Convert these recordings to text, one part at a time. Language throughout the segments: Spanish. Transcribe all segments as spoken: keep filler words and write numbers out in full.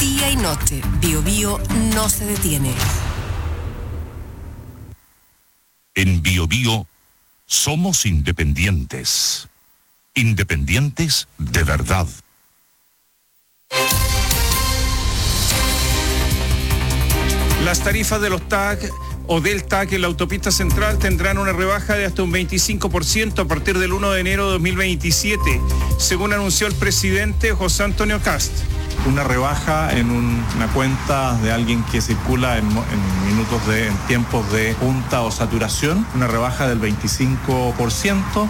Día y noche, Bío Bío no se detiene. En Bío Bío somos independientes. Independientes de verdad. Las tarifas de los T A C o del T A C en la autopista central tendrán una rebaja de hasta un veinticinco por ciento a partir del primero de enero de dos mil veintisiete, según anunció el presidente José Antonio Kast. Una rebaja en un, una cuenta de alguien que circula en, en minutos de, en tiempos de punta o saturación, una rebaja del veinticinco por ciento.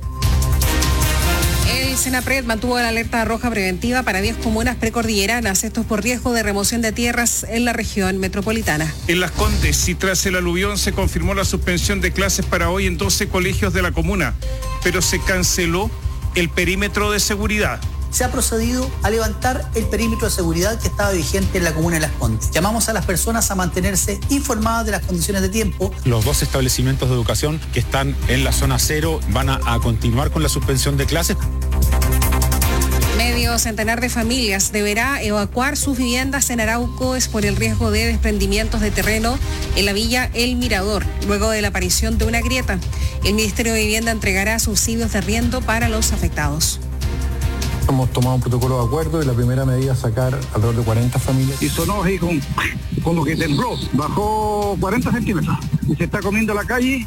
El Senapred mantuvo la alerta roja preventiva para diez comunas precordilleranas, estos por riesgo de remoción de tierras en la región metropolitana. En Las Condes, y tras el aluvión, se confirmó la suspensión de clases para hoy en doce colegios de la comuna, pero se canceló el perímetro de seguridad. Se ha procedido a levantar el perímetro de seguridad que estaba vigente en la comuna de Las Condes. Llamamos a las personas a mantenerse informadas de las condiciones de tiempo. Los dos establecimientos de educación que están en la zona cero van a, a continuar con la suspensión de clases. Medio centenar de familias deberá evacuar sus viviendas en Arauco es por el riesgo de desprendimientos de terreno en la villa El Mirador, luego de la aparición de una grieta. El Ministerio de Vivienda entregará subsidios de arriendo para los afectados. Hemos tomado un protocolo de acuerdo y la primera medida es sacar alrededor de cuarenta familias. Y sonó así como, como que tembló, bajó cuarenta centímetros y se está comiendo la calle.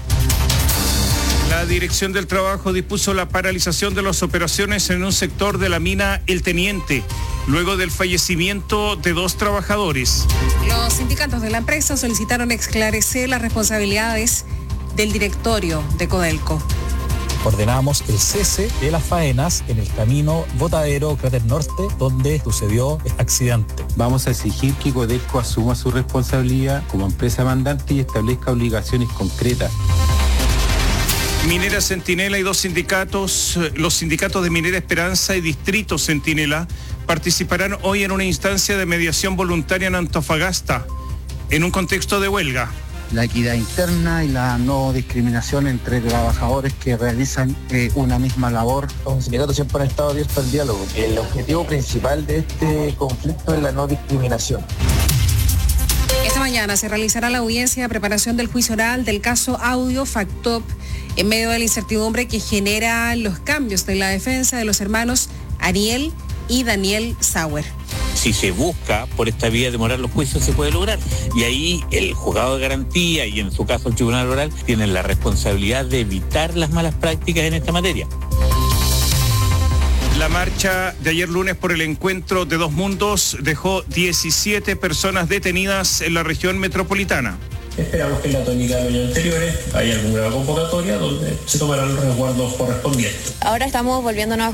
La Dirección del Trabajo dispuso la paralización de las operaciones en un sector de la mina El Teniente, luego del fallecimiento de dos trabajadores. Los sindicatos de la empresa solicitaron esclarecer las responsabilidades del directorio de Codelco. Ordenamos el cese de las faenas en el camino Botadero Cráter Norte, donde sucedió el accidente. Vamos a exigir que Codelco asuma su responsabilidad como empresa mandante y establezca obligaciones concretas. Minera Centinela y dos sindicatos, los sindicatos de Minera Esperanza y Distrito Centinela, participarán hoy en una instancia de mediación voluntaria en Antofagasta, en un contexto de huelga. La equidad interna y la no discriminación entre trabajadores que realizan eh, una misma labor. Los sindicatos siempre han estado abiertos al diálogo. El objetivo principal de este conflicto es la no discriminación. Esta mañana se realizará la audiencia de preparación del juicio oral del caso Audio Factop en medio de la incertidumbre que genera los cambios de la defensa de los hermanos Ariel y Daniel Sauer. Si se busca por esta vía demorar los juicios, se puede lograr. Y ahí el juzgado de garantía y en su caso el tribunal oral tienen la responsabilidad de evitar las malas prácticas en esta materia. La marcha de ayer lunes por el encuentro de dos mundos dejó diecisiete personas detenidas en la región metropolitana. Esperamos que en la tónica de los años anteriores haya alguna convocatoria donde se tomarán los resguardos correspondientes. Ahora estamos volviéndonos